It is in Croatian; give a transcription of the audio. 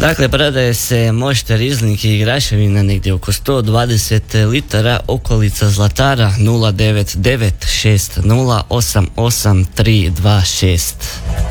Dakle, prodaje se mošter, izlink i graševina negdje oko 120 litara, okolica Zlatara, 099 60 88 326.